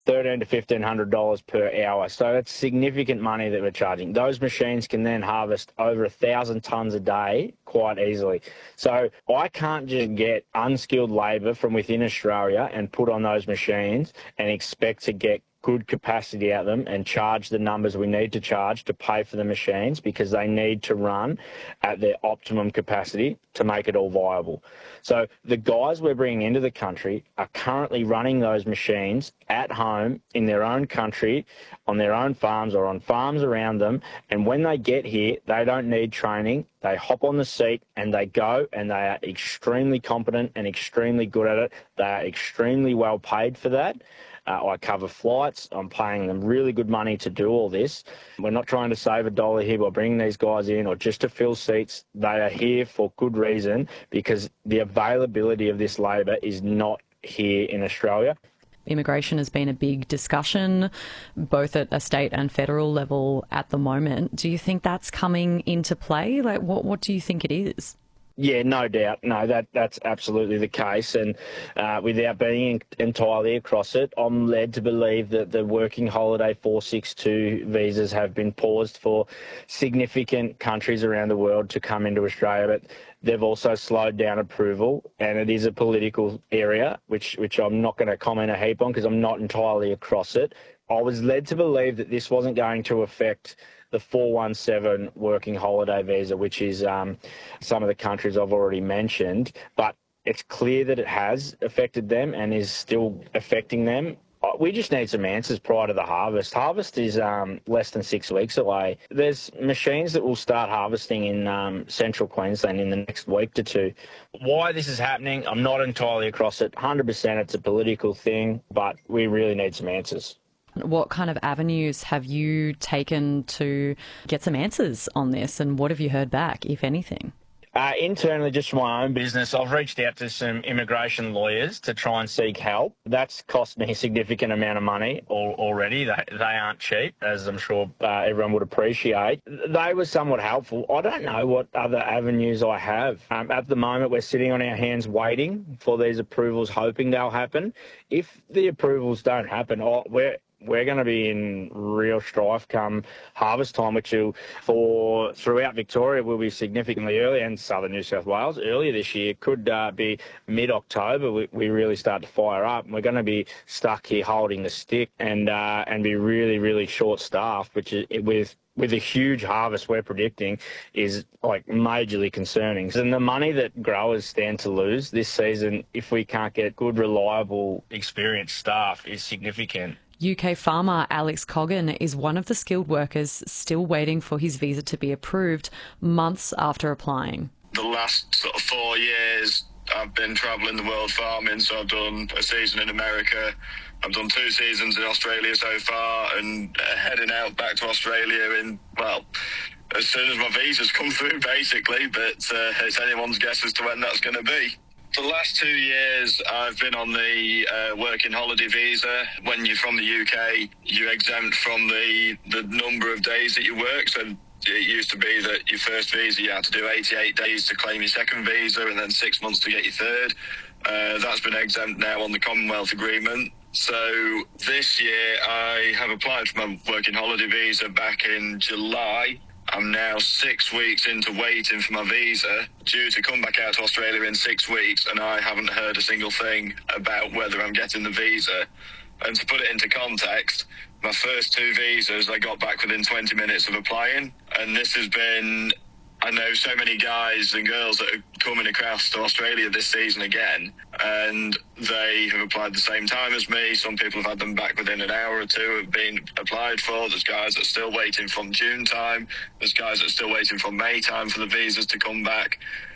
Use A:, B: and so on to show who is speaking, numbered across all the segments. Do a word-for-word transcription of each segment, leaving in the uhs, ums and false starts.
A: thirteen to fifteen hundred dollars per hour. So it's significant money that we're charging. Those machines can then harvest over a thousand tonnes a day quite easily. So I can't just get unskilled labour from within Australia and put on those machines and expect to get good capacity out of them and charge the numbers we need to charge to pay for the machines, because they need to run at their optimum capacity to make it all viable. So the guys we're bringing into the country are currently running those machines at home in their own country, on their own farms or on farms around them. And when they get here, they don't need training. They hop on the seat and they go, and they are extremely competent and extremely good at it. They are extremely well paid for that. Uh, I cover flights. I'm paying them really good money to do all this. We're not trying to save a dollar here by bringing these guys in or just to fill seats. They are here for good reason, because the availability of this labour is not here in Australia.
B: Immigration has been a big discussion, both at a state and federal level at the moment. Do you think that's coming into play? Like, what, what do you think it is?
A: Yeah, no doubt. No, that that's absolutely the case. And uh, without being entirely across it, I'm led to believe that the working holiday four sixty-two visas have been paused for significant countries around the world to come into Australia. But they've also slowed down approval, and it is a political area, which, which I'm not going to comment a heap on because I'm not entirely across it. I was led to believe that this wasn't going to affect the four one seven working holiday visa, which is um, some of the countries I've already mentioned. But it's clear that it has affected them and is still affecting them. We just need some answers prior to the harvest. Harvest is um, less than six weeks away. There's machines that will start harvesting in um, central Queensland in the next week to two. Why this is happening, I'm not entirely across it. one hundred percent it's a political thing, but we really need some answers.
B: What kind of avenues have you taken to get some answers on this, and what have you heard back, if anything?
A: Uh, internally, just for my own business, I've reached out to some immigration lawyers to try and seek help. That's cost me a significant amount of money already. They, they aren't cheap, as I'm sure uh, everyone would appreciate. They were somewhat helpful. I don't know what other avenues I have. Um, at the moment, we're sitting on our hands waiting for these approvals, hoping they'll happen. If the approvals don't happen, oh, we're We're going to be in real strife come harvest time, which will, for throughout Victoria will be significantly earlier, and southern New South Wales earlier this year. Could uh, be mid-October. We, we really start to fire up, and we're going to be stuck here holding the stick and uh, and be really, really short-staffed, which is with. with a huge harvest we're predicting is like majorly concerning. And the money that growers stand to lose this season, if we can't get good, reliable, experienced staff, is significant.
B: U K farmer Alex Coggan is one of the skilled workers still waiting for his visa to be approved months after applying.
C: The last sort of four years I've been travelling the world farming, so I've done a season in America, I've done two seasons in Australia so far, and uh, heading out back to Australia in, well, as soon as my visa's come through, basically, but uh, it's anyone's guess as to when that's going to be. The last two years I've been on the uh, working holiday visa. When you're from the U K, you're exempt from the, the number of days that you work. So it used to be that your first visa, you had to do eighty-eight days to claim your second visa and then six months to get your third. Uh, that's been exempt now on the Commonwealth Agreement. So this year I have applied for my working holiday visa back in July. I'm now six weeks into waiting for my visa, due to come back out to Australia in six weeks, and I haven't heard a single thing about whether I'm getting the visa. And to put it into context, my first two visas I got back within twenty minutes of applying, and this has been, I know so many guys and girls that are coming across to Australia this season again, and they have applied the same time as me. Some people have had them back within an hour or two of being applied for. There's guys that are still waiting from June time. There's guys that are still waiting from May time for the visas to come back.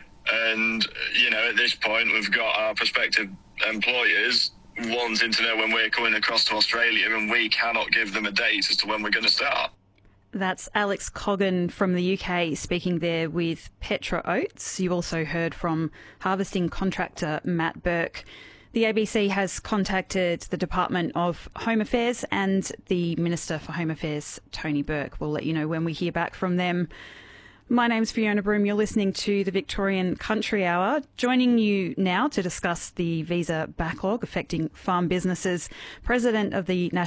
C: And, you know, at this point, we've got our prospective employers wanting to know when we're coming across to Australia, and we cannot give them a date as to when we're going to start.
D: That's Alex Coggan from the U K speaking there with Petra Oates. You also heard from harvesting contractor Matt Burke. The A B C has contacted the Department of Home Affairs and the Minister for Home Affairs, Tony Burke. We'll let you know when we hear back from them. My name's Fiona Broom. You're listening to the Victorian Country Hour. Joining you now to discuss the visa backlog affecting farm businesses, President of the National